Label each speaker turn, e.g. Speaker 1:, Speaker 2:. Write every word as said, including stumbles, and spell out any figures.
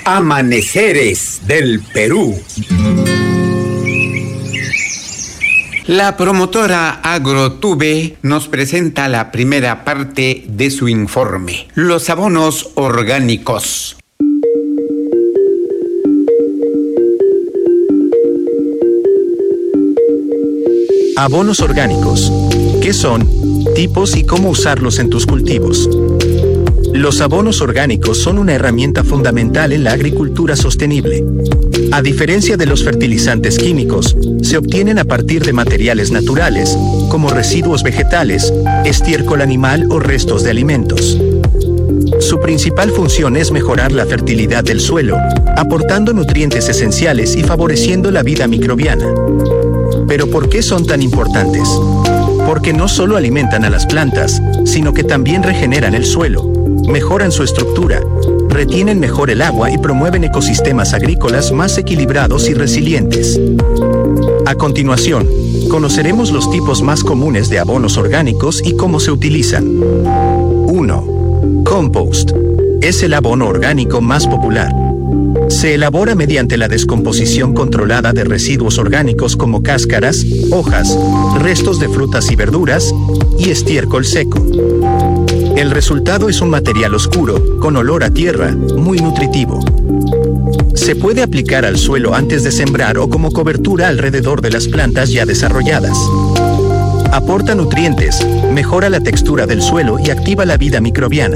Speaker 1: Amaneceres del Perú. La promotora Agrotube nos presenta la primera parte de su informe: los abonos orgánicos.
Speaker 2: Abonos orgánicos. ¿Qué son? Tipos y cómo usarlos en tus cultivos. Los abonos orgánicos son una herramienta fundamental en la agricultura sostenible. A diferencia de los fertilizantes químicos, se obtienen a partir de materiales naturales, como residuos vegetales, estiércol animal o restos de alimentos. Su principal función es mejorar la fertilidad del suelo, aportando nutrientes esenciales y favoreciendo la vida microbiana. ¿Pero por qué son tan importantes? Porque no solo alimentan a las plantas, sino que también regeneran el suelo, mejoran su estructura, retienen mejor el agua y promueven ecosistemas agrícolas más equilibrados y resilientes. A continuación, conoceremos los tipos más comunes de abonos orgánicos y cómo se utilizan. uno. Compost. Es el abono orgánico más popular. Se elabora mediante la descomposición controlada de residuos orgánicos como cáscaras, hojas, restos de frutas y verduras y estiércol seco. El resultado es un material oscuro, con olor a tierra, muy nutritivo. Se puede aplicar al suelo antes de sembrar o como cobertura alrededor de las plantas ya desarrolladas. Aporta nutrientes, mejora la textura del suelo y activa la vida microbiana.